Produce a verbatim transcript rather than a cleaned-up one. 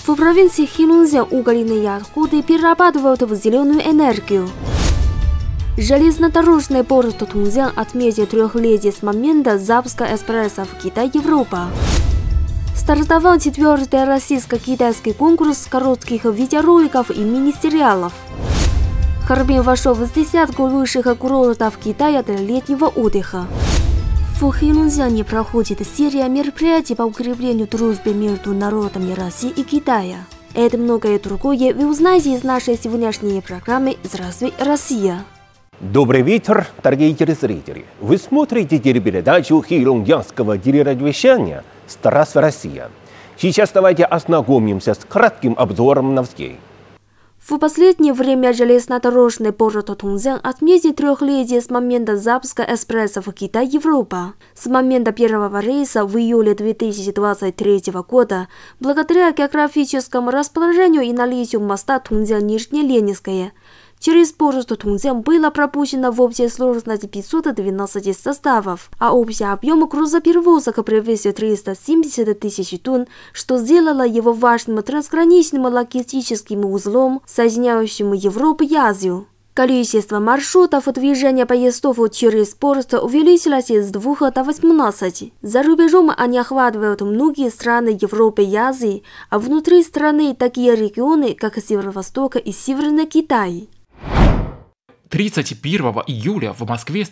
В провинции Хелунцзян угольные отходы перерабатывают в зеленую энергию. Железнодорожный порт Тунцзян отметит трехлетие с момента запуска экспресса в Китай-Европа. Стартовал четвертый российско-китайский конкурс коротких видеороликов и мини-сериалов. Харбин вошел в десятку лучших курортов Китая для летнего отдыха. В Хелунцзяне проходит серия мероприятий по укреплению дружбы между народами России и Китая. Это многое и другое вы узнаете из нашей сегодняшней программы «Здравствуй, Россия». Добрый вечер, дорогие телезрители. Вы смотрите телепередачу хелунцзянского телерадиовещания «Здравствуй, Россия». Сейчас давайте ознакомимся с кратким обзором новостей. В последнее время железнодорожный порт Тунцзян отметит трехлетие с момента запуска экспресса в Китай-Европа. С момента первого рейса в июле две тысячи двадцать третьего года, благодаря географическому расположению и наличию моста Тунцзян-Нижнеленинское, через порт Тунцзян было пропущено в общей сложности пятьсот двенадцать составов, а общий объем грузоперевозок превысил триста семьдесят тысяч тонн, что сделало его важным трансграничным логистическим узлом, соединяющим Европу и Азию. Количество маршрутов движения поездов через порт увеличилось с двух до восемнадцати. За рубежом они охватывают многие страны Европы и Азии, а внутри страны такие регионы, как Северо-Восток и Северный Китай. тридцать первого июля в Москве